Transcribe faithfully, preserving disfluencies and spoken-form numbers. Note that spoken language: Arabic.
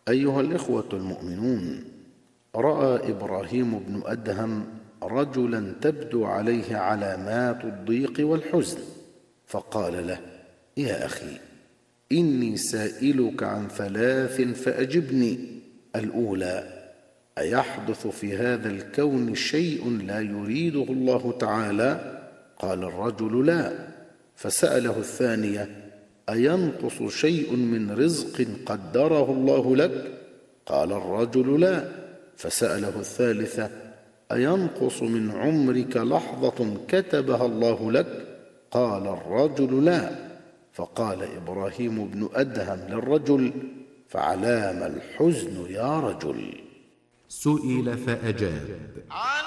أيها الإخوة المؤمنون، رأى إبراهيم بن أدهم رجلا تبدو عليه علامات الضيق والحزن، فقال له: يا أخي، إني سائلك عن ثلاث فأجبني. الأولى: أيحدث في هذا الكون شيء لا يريده الله تعالى؟ قال الرجل: لا. فسأله الثانية: أينقص شيء من رزق قدره الله لك؟ قال الرجل: لا. فسأله الثالثة: أينقص من عمرك لحظة كتبها الله لك؟ قال الرجل: لا. فقال إبراهيم بن أدهم للرجل: فعلام الحزن يا رجل؟ سئل فأجاب: